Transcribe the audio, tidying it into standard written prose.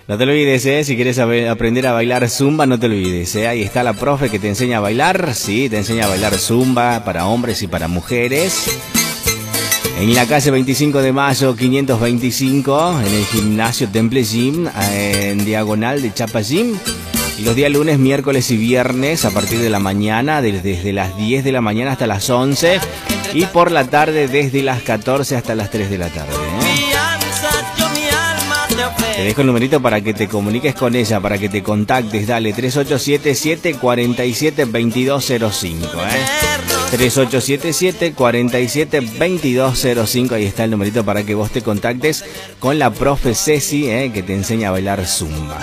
No te olvides, si quieres aprender a bailar zumba, no te olvides, ahí está la profe que te enseña a bailar, sí, te enseña a bailar zumba para hombres y para mujeres. En la calle 25 de Mayo, 525, en el gimnasio Temple Gym, en diagonal de Chapa Gym. Y los días lunes, miércoles y viernes, a partir de la mañana, desde las 10 de la mañana hasta las 11. Y por la tarde, desde las 14 hasta las 3 de la tarde. Te dejo el numerito para que te comuniques con ella, para que te contactes. Dale, 3877-472205. 3877-472205. Ahí está el numerito para que vos te contactes con la profe Ceci, que te enseña a bailar zumba.